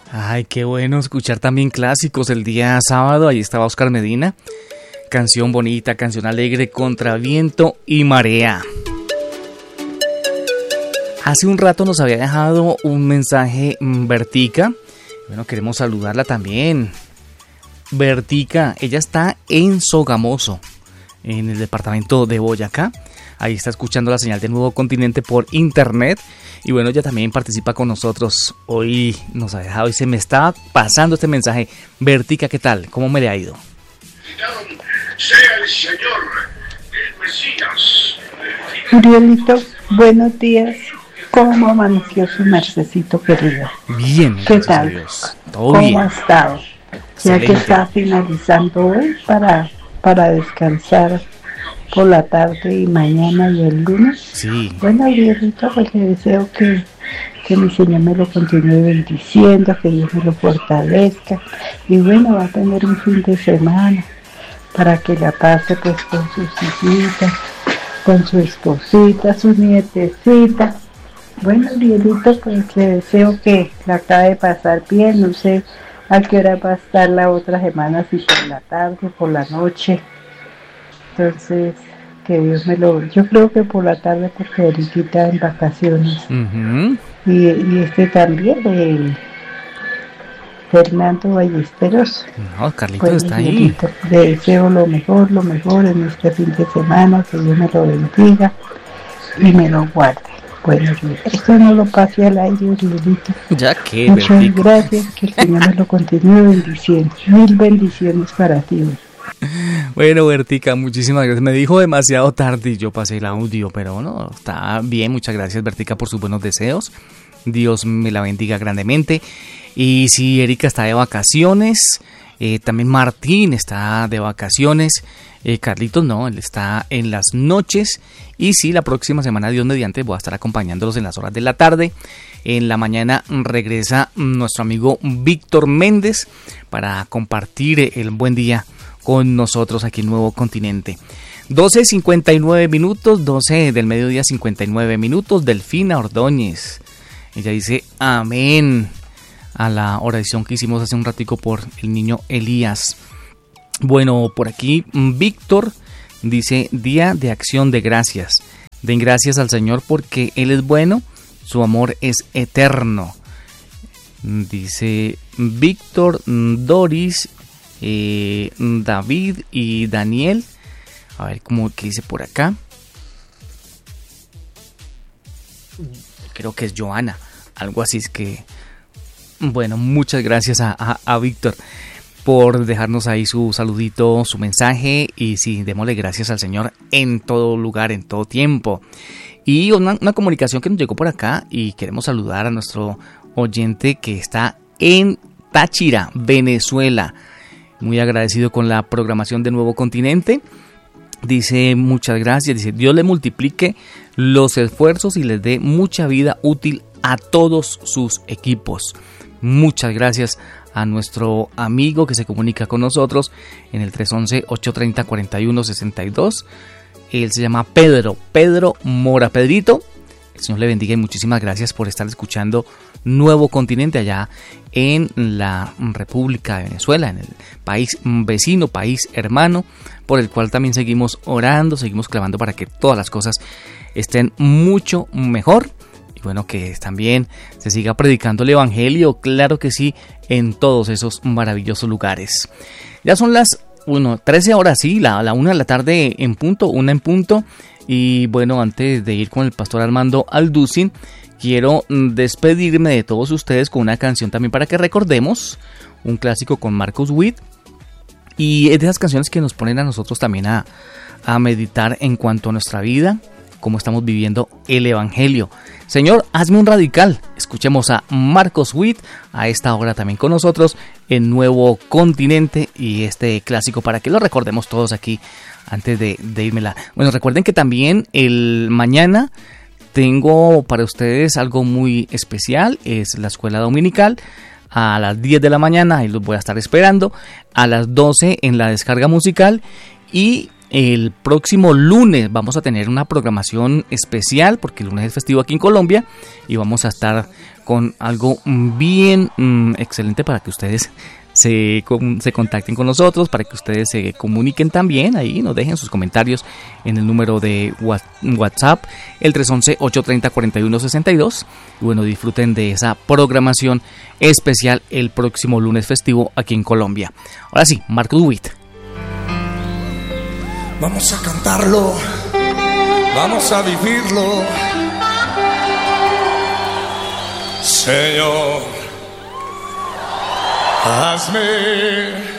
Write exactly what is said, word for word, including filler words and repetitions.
Ay, qué bueno escuchar también clásicos el día sábado. Ahí estaba Oscar Medina. Canción bonita, canción alegre, contra viento y marea. Hace un rato nos había dejado un mensaje Bertica. Bueno, queremos saludarla también. Bertica, ella está en Sogamoso, en el departamento de Boyacá. Ahí está escuchando la señal de Nuevo Continente por internet. Y bueno, ella también participa con nosotros. Hoy nos ha dejado y se me está pasando este mensaje. Bertica, ¿qué tal? ¿Cómo me le ha ido? Sea el Señor, el Mesías. Urielito, buenos días. ¿Cómo amaneció su mercecito querido? Bien, ¿qué tal? Dios. Todo ¿Cómo bien. ha estado? Ya Excelente. que está finalizando hoy para, para descansar por la tarde y mañana y el lunes. Sí. Bueno, Urielito, pues le deseo que, que mi Señor me lo continúe bendiciendo, que Dios me lo fortalezca. Y bueno, va a tener un fin de semana para que la pase pues con sus hijitas, con su esposita, su nietecita. Bueno, Urielito, pues le deseo que la acabe de pasar bien. No sé a qué hora va a estar la otra semana, si por la tarde, por la noche. Entonces, que Dios me lo... Yo creo que por la tarde, porque ahorita en vacaciones. Uh-huh. Y, y este también, el Fernando Ballesteros. No, Carlitos Pues, está ahí. Urielito, le deseo lo mejor, lo mejor en este fin de semana, que Dios me lo bendiga y me lo guarde. Bueno, esto no lo pase al aire, Urielito. Ya que, Muchas Bertica. gracias, que el Señor me lo continúe bendiciendo. Mil bendiciones para ti hoy. Bueno, Bertica, muchísimas gracias. Me dijo demasiado tarde y yo pasé el audio, pero no, está bien. Muchas gracias, Bertica, por sus buenos deseos. Dios me la bendiga grandemente. Y si Erika está de vacaciones, eh, también Martín está de vacaciones. Eh, Carlitos no, él está en las noches. Y sí, la próxima semana, Dios mediante, voy a estar acompañándolos en las horas de la tarde. En la mañana regresa nuestro amigo Víctor Méndez para compartir el buen día con nosotros aquí en Nuevo Continente. doce cincuenta y nueve minutos, doce del mediodía cincuenta y nueve minutos. Delfina Ordóñez, ella dice amén a la oración que hicimos hace un ratico por el niño Elías. Bueno, por aquí Víctor dice: Día de Acción de Gracias. Den gracias al Señor porque Él es bueno, su amor es eterno. Dice Víctor, Doris, eh, David y Daniel. A ver cómo que dice por acá. Creo que es Joana, algo así. Es que, bueno, muchas gracias a, a, a Víctor por dejarnos ahí su saludito, su mensaje. Y sí, démosle gracias al Señor en todo lugar, en todo tiempo. Y una, una comunicación que nos llegó por acá y queremos saludar a nuestro oyente que está en Táchira, Venezuela. Muy agradecido con la programación de Nuevo Continente. Dice muchas gracias, dice Dios le multiplique los esfuerzos y les dé mucha vida útil a todos sus equipos. Muchas gracias a nuestro amigo que se comunica con nosotros en el tres once, ocho treinta, cuarenta y uno sesenta y dos. Él se llama Pedro, Pedro Mora. Pedrito, el Señor le bendiga y muchísimas gracias por estar escuchando Nuevo Continente allá en la República de Venezuela, en el país vecino, país hermano, por el cual también seguimos orando, seguimos clamando para que todas las cosas estén mucho mejor. Y bueno, que también se siga predicando el Evangelio, claro que sí, en todos esos maravillosos lugares. Ya son las bueno, trece horas, sí, la, la una de la tarde en punto, una en punto. Y bueno, antes de ir con el pastor Armando Alducin, quiero despedirme de todos ustedes con una canción también para que recordemos un clásico con Marcos Witt. Y es de esas canciones que nos ponen a nosotros también a, a meditar en cuanto a nuestra vida, cómo estamos viviendo el Evangelio. Señor, hazme un radical. Escuchemos a Marcos Witt a esta hora también con nosotros en Nuevo Continente y este clásico para que lo recordemos todos aquí antes de, de irmela. Bueno, recuerden que también el mañana tengo para ustedes algo muy especial, es la escuela dominical a las diez de la mañana, ahí los voy a estar esperando, a las doce en la descarga musical y el próximo lunes vamos a tener una programación especial porque el lunes es festivo aquí en Colombia y vamos a estar con algo bien mmm, excelente para que ustedes se, se contacten con nosotros, para que ustedes se comuniquen también ahí, nos dejen sus comentarios en el número de WhatsApp, el tres once, ocho treinta, cuarenta y uno sesenta y dos. Y bueno, disfruten de esa programación especial el próximo lunes festivo aquí en Colombia. Ahora sí, Marco Duit. Vamos a cantarlo, vamos a vivirlo. Señor, hazme